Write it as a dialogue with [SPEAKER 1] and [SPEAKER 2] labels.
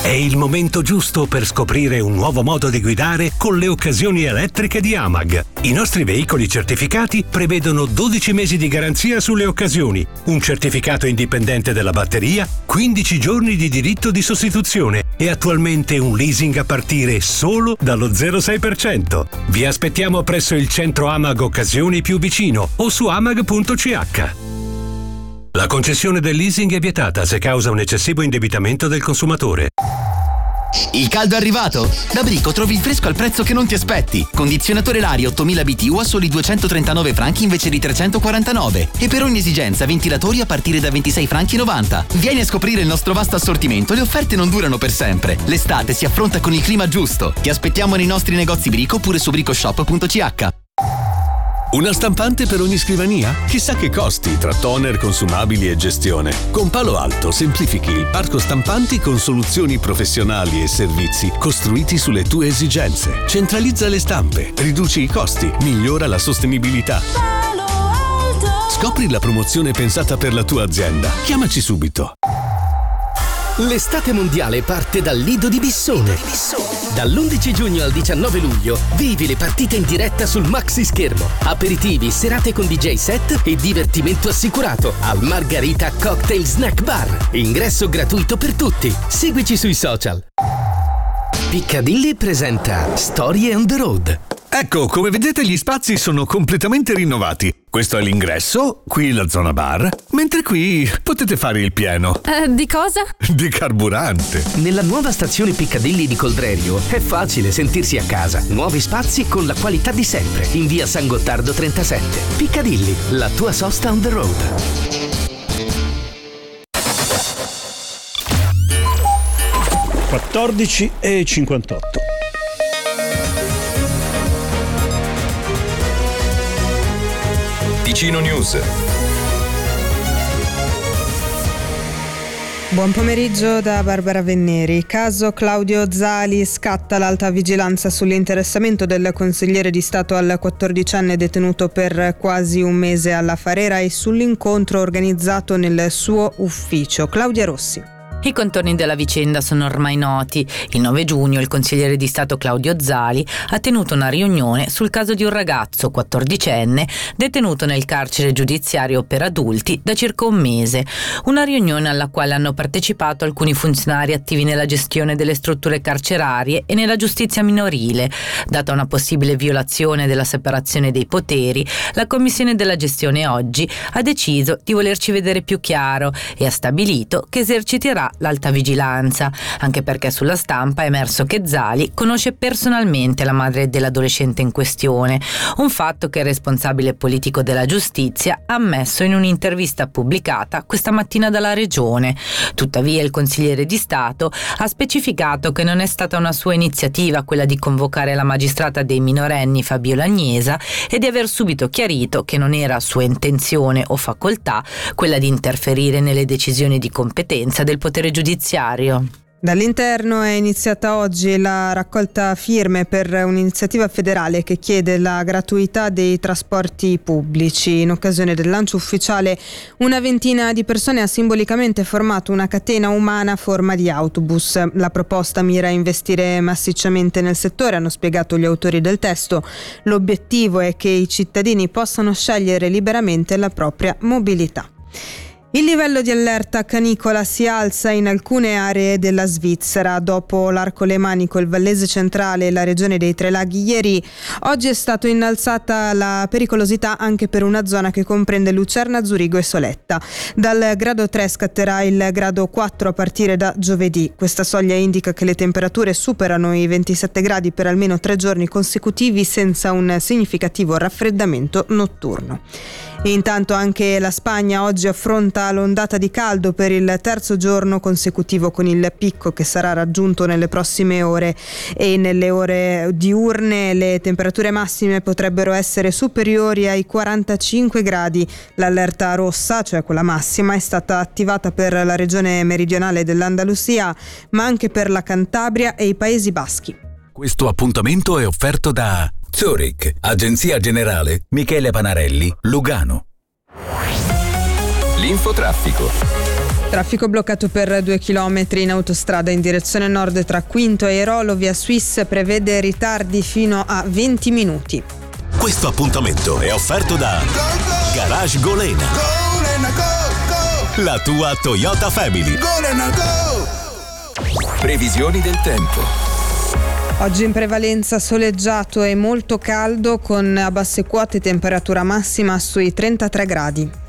[SPEAKER 1] È il momento giusto per scoprire un nuovo modo di guidare con le occasioni elettriche di AMAG. I nostri veicoli certificati prevedono 12 mesi di garanzia sulle occasioni, un certificato indipendente della batteria, 15 giorni di diritto di sostituzione e attualmente un leasing a partire solo dallo 0,6%. Vi aspettiamo presso il centro AMAG Occasioni più vicino o su amag.ch. La concessione del leasing è vietata se causa un eccessivo indebitamento del consumatore.
[SPEAKER 2] Il caldo è arrivato? Da Brico trovi il fresco al prezzo che non ti aspetti. Condizionatore Lari 8000 BTU a soli 239 franchi invece di 349. E per ogni esigenza ventilatori a partire da 26 franchi 90. Vieni a scoprire il nostro vasto assortimento, le offerte non durano per sempre. L'estate si affronta con il clima giusto. Ti aspettiamo nei nostri negozi Brico oppure su bricoshop.ch.
[SPEAKER 3] Una stampante per ogni scrivania? Chissà che costi tra toner, consumabili e gestione. Con Palo Alto semplifichi il parco stampanti con soluzioni professionali e servizi costruiti sulle tue esigenze. Centralizza le stampe, riduci i costi, migliora la sostenibilità.
[SPEAKER 4] Palo Alto.
[SPEAKER 3] Scopri la promozione pensata per la tua azienda. Chiamaci subito.
[SPEAKER 5] L'estate mondiale parte dal Lido di Bissone. Dall'11 giugno al 19 luglio vivi le partite in diretta sul maxi schermo. Aperitivi, serate con DJ set e divertimento assicurato al Margarita Cocktail Snack Bar. Ingresso gratuito per tutti. Seguici sui social. Piccadilly presenta Storie on the Road.
[SPEAKER 3] Ecco, come vedete gli spazi sono completamente rinnovati. Questo è l'ingresso, qui la zona bar, mentre qui potete fare il pieno.
[SPEAKER 4] Di cosa?
[SPEAKER 3] Di carburante.
[SPEAKER 5] Nella nuova stazione Piccadilly di Coldrerio è facile sentirsi a casa. Nuovi spazi con la qualità di sempre. In via San Gottardo 37. Piccadilly, la tua sosta on the road.
[SPEAKER 6] e 58.
[SPEAKER 7] Ticino News.
[SPEAKER 8] Buon pomeriggio da Barbara Venneri. Caso Claudio Zali, scatta l'alta vigilanza sull'interessamento del consigliere di Stato al 14enne detenuto per quasi un mese alla Farera e sull'incontro organizzato nel suo ufficio. Claudia Rossi.
[SPEAKER 9] I contorni della vicenda sono ormai noti. Il 9 giugno il consigliere di Stato Claudio Zali ha tenuto una riunione sul caso di un ragazzo 14enne detenuto nel carcere giudiziario per adulti da circa un mese. Una riunione alla quale hanno partecipato alcuni funzionari attivi nella gestione delle strutture carcerarie e nella giustizia minorile. Data una possibile violazione della separazione dei poteri, la Commissione della gestione oggi ha deciso di volerci vedere più chiaro e ha stabilito che eserciterà l'alta vigilanza, anche perché sulla stampa è emerso che Zali conosce personalmente la madre dell'adolescente in questione, un fatto che il responsabile politico della giustizia ha ammesso in un'intervista pubblicata questa mattina dalla Regione. Tuttavia il consigliere di Stato ha specificato che non è stata una sua iniziativa quella di convocare la magistrata dei minorenni Fabiola Agnesa e di aver subito chiarito che non era sua intenzione o facoltà quella di interferire nelle decisioni di competenza del potere giudiziario.
[SPEAKER 8] Dall'Interno è iniziata oggi la raccolta firme per un'iniziativa federale che chiede la gratuità dei trasporti pubblici. In occasione del lancio ufficiale, una ventina di persone ha simbolicamente formato una catena umana a forma di autobus. La proposta mira a investire massicciamente nel settore, hanno spiegato gli autori del testo. L'obiettivo è che i cittadini possano scegliere liberamente la propria mobilità. Il livello di allerta canicola si alza in alcune aree della Svizzera. Dopo l'Arco Lemanico, il Vallese Centrale e la regione dei Tre Laghi ieri, oggi è stata innalzata la pericolosità anche per una zona che comprende Lucerna, Zurigo e Soletta. Dal grado 3 scatterà il grado 4 a partire da giovedì. Questa soglia indica che le temperature superano i 27 gradi per almeno 3 giorni consecutivi senza un significativo raffreddamento notturno. E intanto anche la Spagna oggi affronta l'ondata di caldo per il terzo giorno consecutivo, con il picco che sarà raggiunto nelle prossime ore, e nelle ore diurne le temperature massime potrebbero essere superiori ai 45 gradi. L'allerta rossa, cioè quella massima, è stata attivata per la regione meridionale dell'Andalusia, ma anche per la Cantabria e i Paesi Baschi.
[SPEAKER 10] Questo appuntamento è offerto da Zurich, Agenzia Generale Michele Panarelli, Lugano.
[SPEAKER 6] L'infotraffico.
[SPEAKER 8] Traffico bloccato per 2 chilometri in autostrada in direzione nord tra Quinto e Airolo. Via Suisse prevede ritardi fino a 20 minuti.
[SPEAKER 7] Questo appuntamento è offerto da Garage Golena. La tua Toyota Family.
[SPEAKER 6] Previsioni del tempo.
[SPEAKER 8] Oggi in prevalenza soleggiato e molto caldo, con a basse quote temperatura massima sui 33 gradi.